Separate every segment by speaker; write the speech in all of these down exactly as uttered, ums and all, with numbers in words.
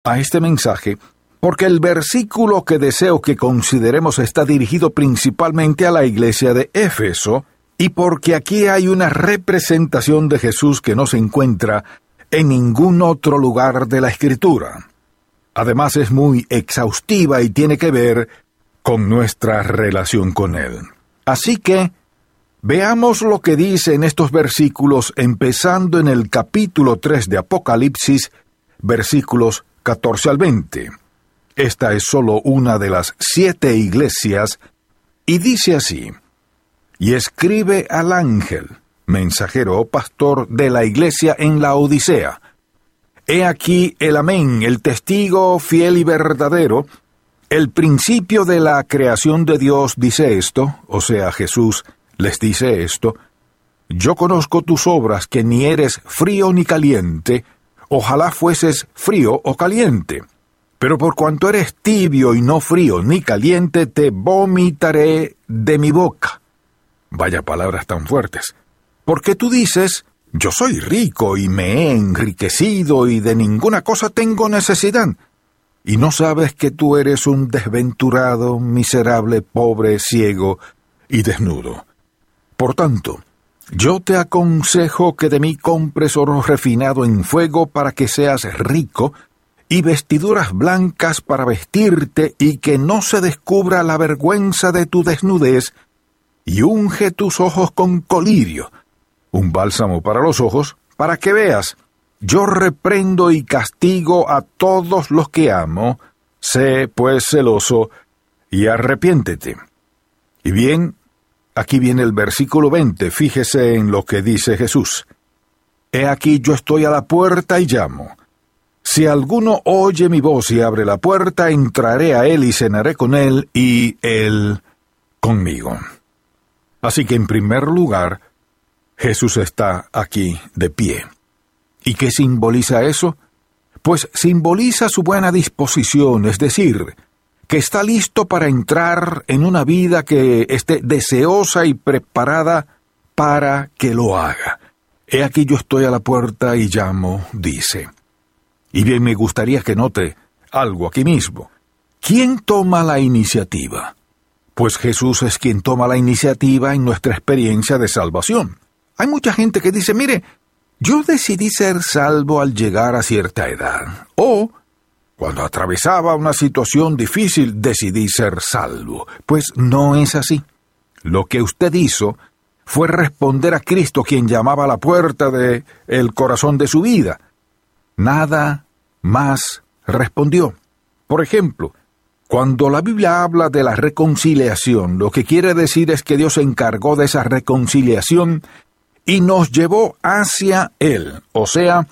Speaker 1: a este mensaje porque el versículo que deseo que consideremos está dirigido principalmente a la iglesia de Éfeso y porque aquí hay una representación de Jesús que no se encuentra en ningún otro lugar de la Escritura. Además es muy exhaustiva y tiene que ver con nuestra relación con Él. Así que, veamos lo que dice en estos versículos, empezando en el capítulo tres de Apocalipsis, versículos catorce al veinte. Esta es solo una de las siete iglesias, y dice así: «Y escribe al ángel, mensajero o pastor de la iglesia en la Odisea. He aquí el Amén, el testigo fiel y verdadero, el principio de la creación de Dios dice esto», o sea, Jesús les dice esto: «Yo conozco tus obras, que ni eres frío ni caliente, ojalá fueses frío o caliente. Pero por cuanto eres tibio y no frío ni caliente, te vomitaré de mi boca». Vaya palabras tan fuertes. Porque tú dices: «Yo soy rico y me he enriquecido y de ninguna cosa tengo necesidad». Y no sabes que tú eres un desventurado, miserable, pobre, ciego y desnudo. Por tanto, yo te aconsejo que de mí compres oro refinado en fuego para que seas rico, y vestiduras blancas para vestirte, y que no se descubra la vergüenza de tu desnudez, y unge tus ojos con colirio, un bálsamo para los ojos, para que veas. Yo reprendo y castigo a todos los que amo. Sé, pues, celoso, y arrepiéntete». Y bien, aquí viene el versículo veinte, fíjese en lo que dice Jesús. «He aquí yo estoy a la puerta y llamo. Si alguno oye mi voz y abre la puerta, entraré a él y cenaré con él, y él conmigo». Así que en primer lugar, Jesús está aquí de pie. ¿Y qué simboliza eso? Pues simboliza su buena disposición, es decir, que está listo para entrar en una vida que esté deseosa y preparada para que lo haga. «He aquí yo estoy a la puerta y llamo», dice. Y bien, me gustaría que note algo aquí mismo. ¿Quién toma la iniciativa? Pues Jesús es quien toma la iniciativa en nuestra experiencia de salvación. Hay mucha gente que dice: «Mire, yo decidí ser salvo al llegar a cierta edad». O, cuando atravesaba una situación difícil, decidí ser salvo. Pues no es así. Lo que usted hizo fue responder a Cristo, quien llamaba a la puerta de el corazón de su vida. Nada más respondió. Por ejemplo, cuando la Biblia habla de la reconciliación, lo que quiere decir es que Dios se encargó de esa reconciliación y nos llevó hacia Él. O sea,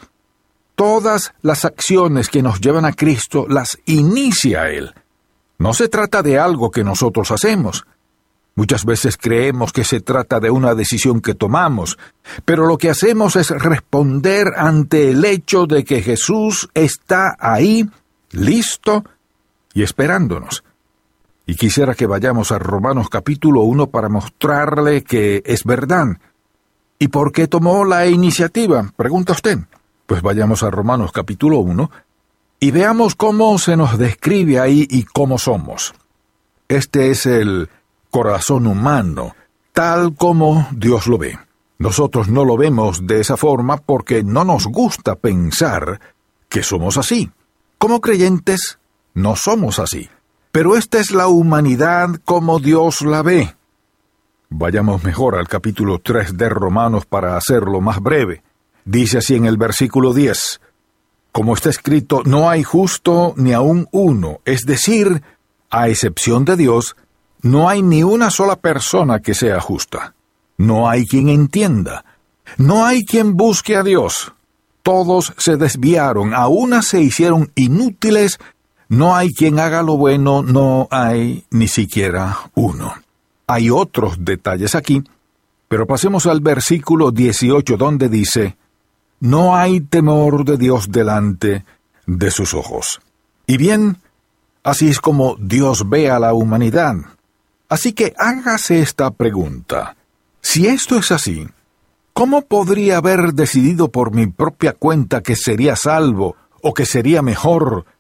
Speaker 1: todas las acciones que nos llevan a Cristo las inicia Él. No se trata de algo que nosotros hacemos. Muchas veces creemos que se trata de una decisión que tomamos, pero lo que hacemos es responder ante el hecho de que Jesús está ahí, listo y esperándonos. Y quisiera que vayamos a Romanos capítulo uno para mostrarle que es verdad. ¿Y por qué tomó la iniciativa?, pregunta usted. Pues vayamos a Romanos capítulo uno y veamos cómo se nos describe ahí y cómo somos. Este es el corazón humano, tal como Dios lo ve. Nosotros no lo vemos de esa forma porque no nos gusta pensar que somos así. Como creyentes, no somos así. Pero esta es la humanidad como Dios la ve. Vayamos mejor al capítulo tres de Romanos para hacerlo más breve. Dice así en el versículo diez: «Como está escrito, no hay justo ni aun uno, es decir, a excepción de Dios, no hay ni una sola persona que sea justa. No hay quien entienda. No hay quien busque a Dios. Todos se desviaron, a una se hicieron inútiles. No hay quien haga lo bueno, no hay ni siquiera uno». Hay otros detalles aquí, pero pasemos al versículo dieciocho, donde dice: «No hay temor de Dios delante de sus ojos». Y bien, así es como Dios ve a la humanidad. Así que hágase esta pregunta: si esto es así, ¿cómo podría haber decidido por mi propia cuenta que sería salvo o que sería mejor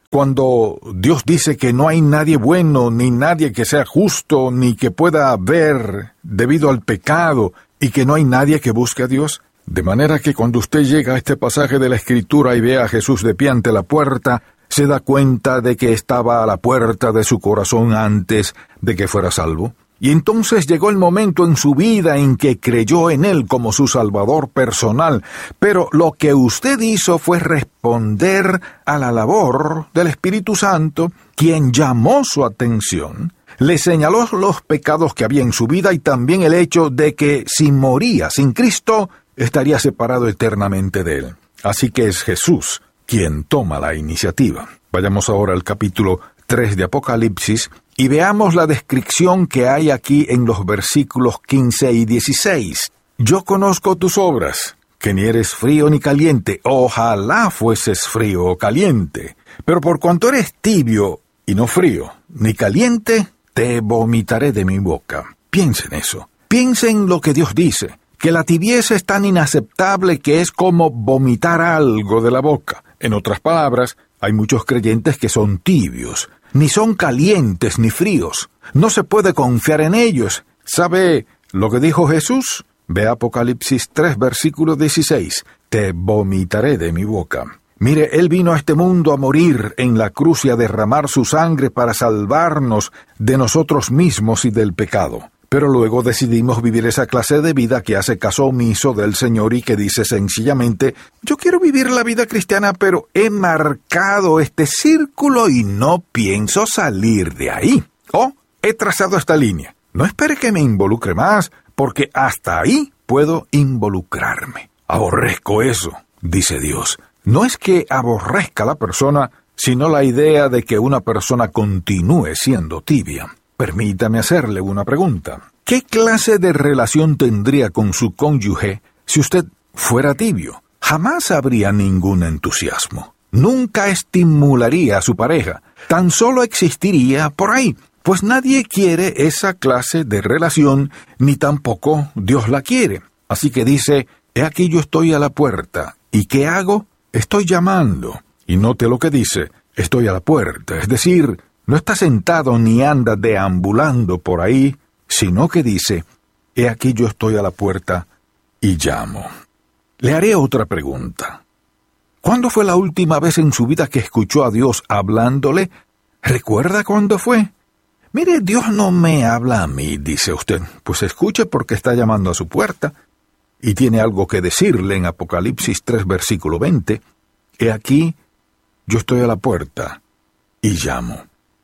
Speaker 1: Cuando Dios dice que no hay nadie bueno, ni nadie que sea justo, ni que pueda ver debido al pecado, y que no hay nadie que busque a Dios. De manera que cuando usted llega a este pasaje de la Escritura y ve a Jesús de pie ante la puerta, se da cuenta de que estaba a la puerta de su corazón antes de que fuera salvo. Y entonces llegó el momento en su vida en que creyó en Él como su Salvador personal. Pero lo que usted hizo fue responder a la labor del Espíritu Santo, quien llamó su atención, le señaló los pecados que había en su vida y también el hecho de que si moría sin Cristo, estaría separado eternamente de Él. Así que es Jesús quien toma la iniciativa. Vayamos ahora al capítulo tres de Apocalipsis y veamos la descripción que hay aquí en los versículos quince y dieciséis. Yo conozco tus obras, que ni eres frío ni caliente. Ojalá fueses frío o caliente. Pero por cuanto eres tibio y no frío ni caliente, te vomitaré de mi boca. Piensa en eso. Piensa en lo que Dios dice, que la tibieza es tan inaceptable que es como vomitar algo de la boca. En otras palabras, hay muchos creyentes que son tibios, ni son calientes ni fríos. No se puede confiar en ellos. ¿Sabe lo que dijo Jesús? Ve Apocalipsis tres, versículo dieciséis. Te vomitaré de mi boca. Mire, Él vino a este mundo a morir en la cruz y a derramar su sangre para salvarnos de nosotros mismos y del pecado. Pero luego decidimos vivir esa clase de vida que hace caso omiso del Señor y que dice sencillamente, yo quiero vivir la vida cristiana, pero he marcado este círculo y no pienso salir de ahí. O he trazado esta línea. No espere que me involucre más, porque hasta ahí puedo involucrarme. Aborrezco eso, dice Dios. No es que aborrezca a la persona, sino la idea de que una persona continúe siendo tibia. Permítame hacerle una pregunta. ¿Qué clase de relación tendría con su cónyuge si usted fuera tibio? Jamás habría ningún entusiasmo. Nunca estimularía a su pareja. Tan solo existiría por ahí, pues nadie quiere esa clase de relación, ni tampoco Dios la quiere. Así que dice, he aquí yo estoy a la puerta. ¿Y qué hago? Estoy llamando. Y note lo que dice, estoy a la puerta, es decir, no está sentado ni anda deambulando por ahí, sino que dice, he aquí yo estoy a la puerta y llamo. Le haré otra pregunta. ¿Cuándo fue la última vez en su vida que escuchó a Dios hablándole? ¿Recuerda cuándo fue? Mire, Dios no me habla a mí, dice usted. Pues escuche porque está llamando a su puerta y tiene algo que decirle en Apocalipsis tres, versículo veinte. He aquí yo estoy a la puerta y llamo.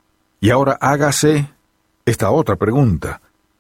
Speaker 1: Y ahora hágase esta otra pregunta.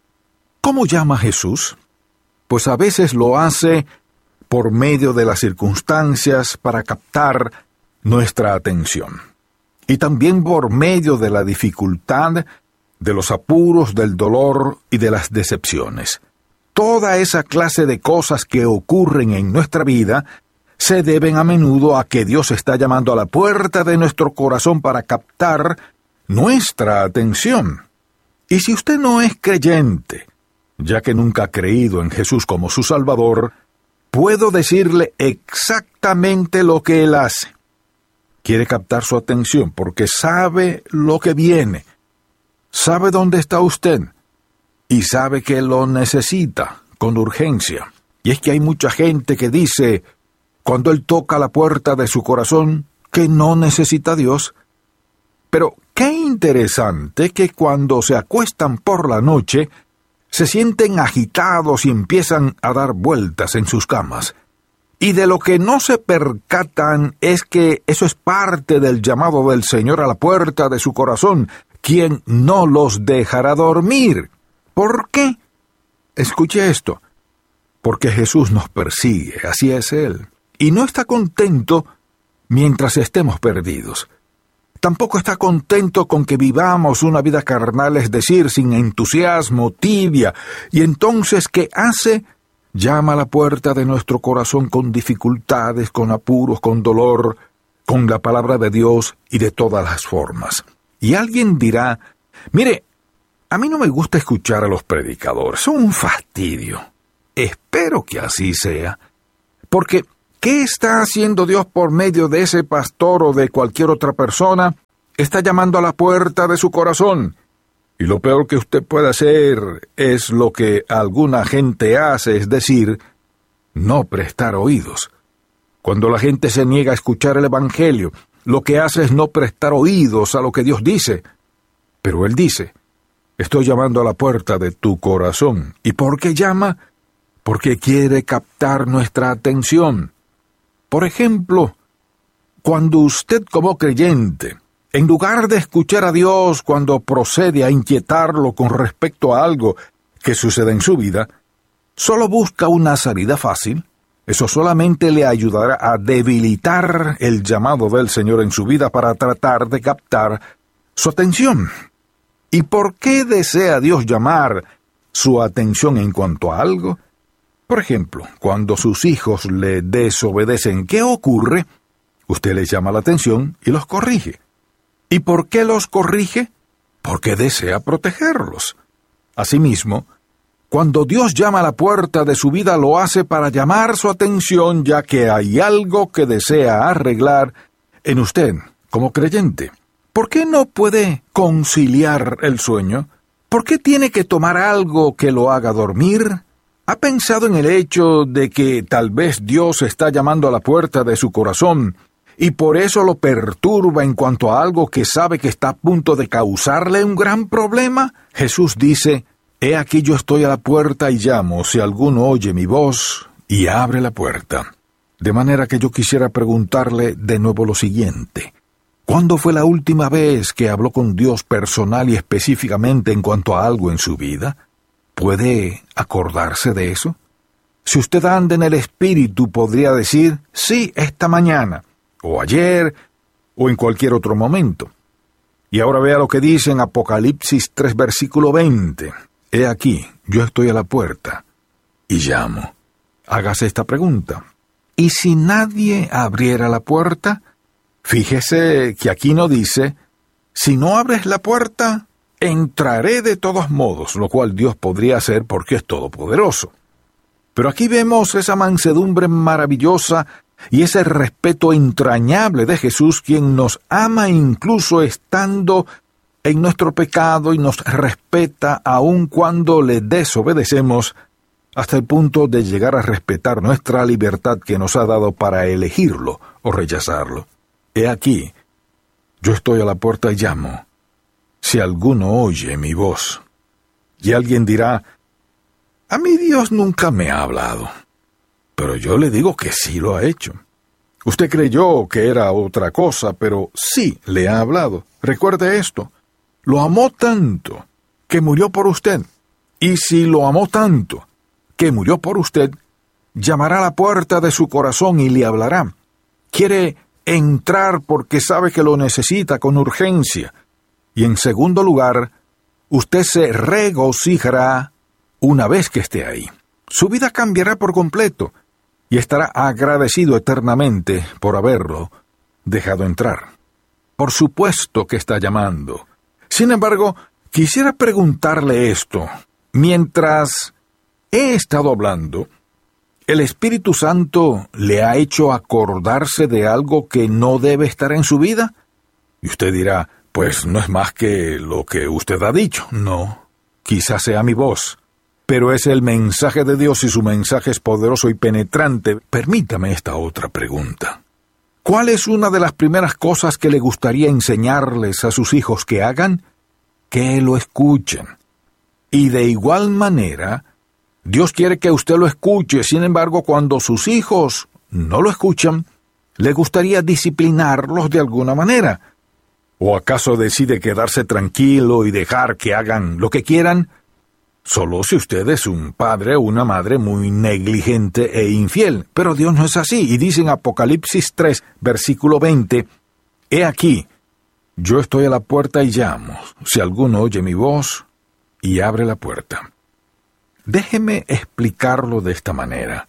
Speaker 1: ¿Cómo llama Jesús? Pues a veces lo hace por medio de las circunstancias para captar nuestra atención. Y también por medio de la dificultad, de los apuros, del dolor y de las decepciones. Toda esa clase de cosas que ocurren en nuestra vida se deben a menudo a que Dios está llamando a la puerta de nuestro corazón para captar nuestra atención. Y si usted no es creyente, ya que nunca ha creído en Jesús como su Salvador, puedo decirle exactamente lo que Él hace. Quiere captar su atención porque sabe lo que viene, sabe dónde está usted y sabe que lo necesita con urgencia. Y es que hay mucha gente que dice, cuando Él toca la puerta de su corazón, que no necesita a Dios. Pero qué interesante que cuando se acuestan por la noche, se sienten agitados y empiezan a dar vueltas en sus camas. Y de lo que no se percatan es que eso es parte del llamado del Señor a la puerta de su corazón, quien no los dejará dormir. ¿Por qué? Escuche esto. Porque Jesús nos persigue, así es Él. Y no está contento mientras estemos perdidos. Tampoco está contento con que vivamos una vida carnal, es decir, sin entusiasmo, tibia. Y entonces, ¿qué hace? Llama a la puerta de nuestro corazón con dificultades, con apuros, con dolor, con la palabra de Dios y de todas las formas. Y alguien dirá, mire, a mí no me gusta escuchar a los predicadores, son un fastidio. Espero que así sea, porque ¿Qué está haciendo Dios por medio de ese pastor o de cualquier otra persona? Está llamando a la puerta de su corazón. Y lo peor que usted puede hacer es lo que alguna gente hace, es decir, no prestar oídos. Cuando la gente se niega a escuchar el Evangelio, lo que hace es no prestar oídos a lo que Dios dice. Pero Él dice, estoy llamando a la puerta de tu corazón. ¿Y por qué llama? Porque quiere captar nuestra atención. Por ejemplo, cuando usted como creyente, en lugar de escuchar a Dios cuando procede a inquietarlo con respecto a algo que sucede en su vida, solo busca una salida fácil, eso solamente le ayudará a debilitar el llamado del Señor en su vida para tratar de captar su atención. ¿Y por qué desea Dios llamar su atención en cuanto a algo? Por ejemplo, cuando sus hijos le desobedecen, ¿qué ocurre? Usted les llama la atención y los corrige. ¿Y por qué los corrige? Porque desea protegerlos. Asimismo, cuando Dios llama a la puerta de su vida, lo hace para llamar su atención, ya que hay algo que desea arreglar en usted como creyente. ¿Por qué no puede conciliar el sueño? ¿Por qué tiene que tomar algo que lo haga dormir? ¿Ha pensado en el hecho de que tal vez Dios está llamando a la puerta de su corazón y por eso lo perturba en cuanto a algo que sabe que está a punto de causarle un gran problema? Jesús dice, «He aquí yo estoy a la puerta y llamo, si alguno oye mi voz y abre la puerta». De manera que yo quisiera preguntarle de nuevo lo siguiente. ¿Cuándo fue la última vez que habló con Dios personal y específicamente en cuanto a algo en su vida? ¿Puede acordarse de eso? Si usted anda en el Espíritu, podría decir, sí, esta mañana, o ayer, o en cualquier otro momento. Y ahora vea lo que dice en Apocalipsis tres, versículo veinte. He aquí, yo estoy a la puerta, y llamo. Hágase esta pregunta. ¿Y si nadie abriera la puerta? Fíjese que aquí no dice, si no abres la puerta, entraré de todos modos, lo cual Dios podría hacer porque es todopoderoso. Pero aquí vemos esa mansedumbre maravillosa y ese respeto entrañable de Jesús, quien nos ama incluso estando en nuestro pecado y nos respeta aun cuando le desobedecemos, hasta el punto de llegar a respetar nuestra libertad que nos ha dado para elegirlo o rechazarlo. He aquí, yo estoy a la puerta y llamo. Si alguno oye mi voz. Y alguien dirá, a mí Dios nunca me ha hablado. Pero yo le digo que sí lo ha hecho. Usted creyó que era otra cosa, pero sí le ha hablado. Recuerde esto, lo amó tanto que murió por usted. Y si lo amó tanto que murió por usted, llamará a la puerta de su corazón y le hablará. Quiere entrar porque sabe que lo necesita con urgencia. Y en segundo lugar, usted se regocijará una vez que esté ahí. Su vida cambiará por completo y estará agradecido eternamente por haberlo dejado entrar. Por supuesto que está llamando. Sin embargo, quisiera preguntarle esto. Mientras he estado hablando, ¿el Espíritu Santo le ha hecho acordarse de algo que no debe estar en su vida? Y usted dirá, pues no es más que lo que usted ha dicho. No, quizás sea mi voz, pero es el mensaje de Dios y su mensaje es poderoso y penetrante. Permítame esta otra pregunta. ¿Cuál es una de las primeras cosas que le gustaría enseñarles a sus hijos que hagan? Que lo escuchen. Y de igual manera, Dios quiere que usted lo escuche. Sin embargo, cuando sus hijos no lo escuchan, le gustaría disciplinarlos de alguna manera. ¿O acaso decide quedarse tranquilo y dejar que hagan lo que quieran? Solo si usted es un padre o una madre muy negligente e infiel. Pero Dios no es así, y dice en Apocalipsis tres, versículo veinte, «He aquí, yo estoy a la puerta y llamo, si alguno oye mi voz y abre la puerta». Déjeme explicarlo de esta manera.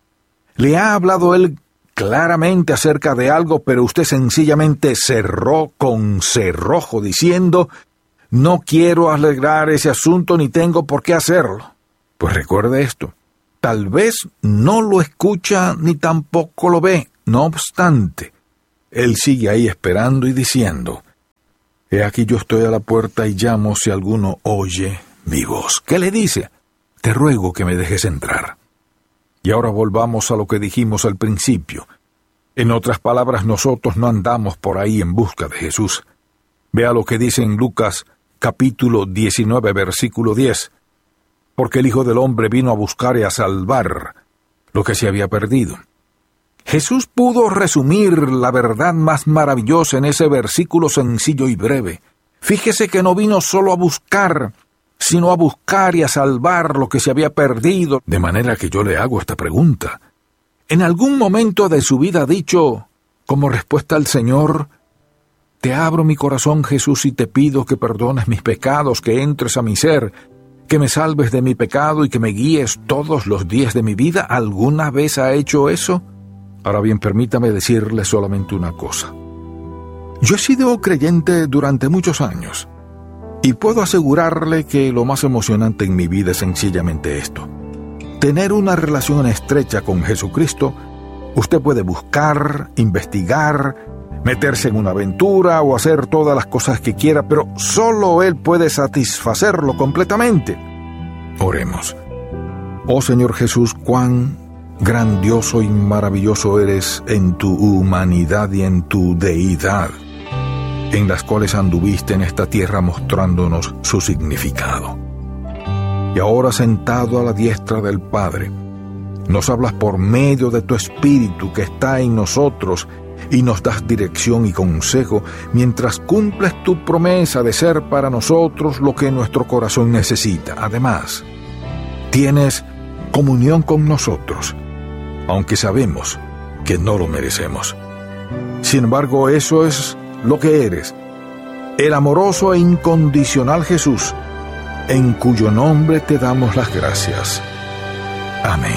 Speaker 1: Le ha hablado Él claramente acerca de algo, pero usted sencillamente cerró con cerrojo diciendo, no quiero alegrar ese asunto ni tengo por qué hacerlo. Pues recuerde esto, Tal vez no lo escucha ni tampoco lo ve. No obstante, Él sigue ahí esperando y diciendo: He aquí yo estoy a la puerta y llamo si alguno oye mi voz. ¿Qué le dice? Te ruego que me dejes entrar. Y ahora volvamos a lo que dijimos al principio. En otras palabras, nosotros no andamos por ahí en busca de Jesús. Vea lo que dice en Lucas capítulo diecinueve, versículo diez. Porque el Hijo del Hombre vino a buscar y a salvar lo que se había perdido. Jesús pudo resumir la verdad más maravillosa en ese versículo sencillo y breve. Fíjese que no vino solo a buscar, sino a buscar y a salvar lo que se había perdido. De manera que yo le hago esta pregunta. ¿En algún momento de su vida ha dicho, como respuesta al Señor: Te abro mi corazón, Jesús, y te pido que perdones mis pecados, que entres a mi ser, que me salves de mi pecado y que me guíes todos los días de mi vida? ¿Alguna vez ha hecho eso? Ahora bien, permítame decirle solamente una cosa. Yo he sido creyente durante muchos años, y puedo asegurarle que lo más emocionante en mi vida es sencillamente esto: tener una relación estrecha con Jesucristo. Usted puede buscar, investigar, meterse en una aventura o hacer todas las cosas que quiera, pero solo Él puede satisfacerlo completamente. Oremos. Oh Señor Jesús, cuán grandioso y maravilloso eres en tu humanidad y en tu deidad, en las cuales anduviste en esta tierra mostrándonos su significado. Y ahora, sentado a la diestra del Padre, nos hablas por medio de tu Espíritu que está en nosotros y nos das dirección y consejo mientras cumples tu promesa de ser para nosotros lo que nuestro corazón necesita. Además, tienes comunión con nosotros, aunque sabemos que no lo merecemos. Sin embargo, eso es lo que eres, el amoroso e incondicional Jesús, en cuyo nombre te damos las gracias. Amén.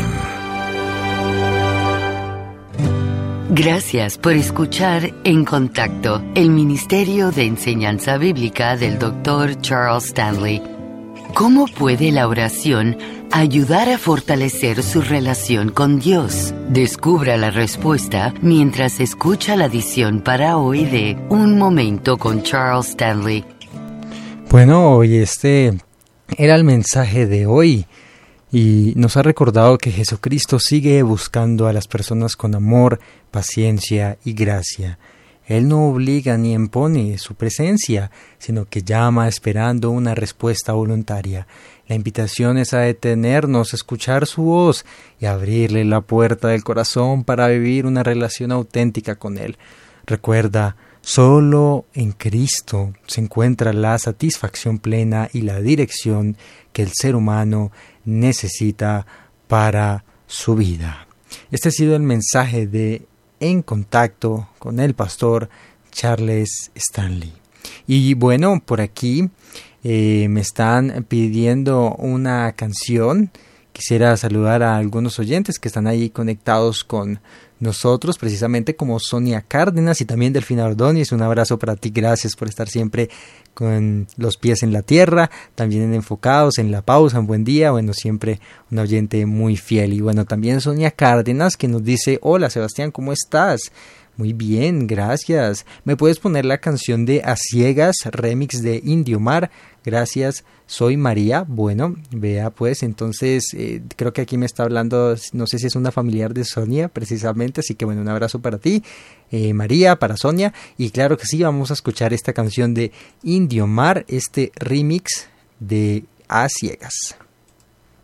Speaker 2: Gracias por escuchar En Contacto, el Ministerio de Enseñanza Bíblica del doctor Charles Stanley. ¿Cómo puede la oración ayudar a fortalecer su relación con Dios? Descubra la respuesta mientras escucha la edición para hoy de Un Momento con Charles Stanley.
Speaker 3: Bueno, hoy este era el mensaje de hoy y nos ha recordado que Jesucristo sigue buscando a las personas con amor, paciencia y gracia. Él no obliga ni impone su presencia, sino que llama esperando una respuesta voluntaria. La invitación es a detenernos, a escuchar su voz y abrirle la puerta del corazón para vivir una relación auténtica con Él. Recuerda, solo en Cristo se encuentra la satisfacción plena y la dirección que el ser humano necesita para su vida. Este ha sido el mensaje de En Contacto con el pastor Charles Stanley. Y bueno, por aquí eh, me están pidiendo una canción. Quisiera saludar a algunos oyentes que están ahí conectados con nosotros, precisamente como Sonia Cárdenas y también Delfina Ordóñez. Un abrazo para ti, gracias por estar siempre con los pies en la tierra, también enfocados en la pausa, un buen día, bueno, siempre un oyente muy fiel. Y bueno, también Sonia Cárdenas que nos dice: hola Sebastián, ¿cómo estás? Muy bien, gracias. ¿Me puedes poner la canción de A Ciegas, remix de Indiomar? Gracias, soy María. Bueno, vea pues, entonces eh, creo que aquí me está hablando, no sé si es una familiar de Sonia precisamente, así que bueno, un abrazo para ti, eh, María, para Sonia. Y claro que sí, vamos a escuchar esta canción de Indiomar, este remix de A Ciegas.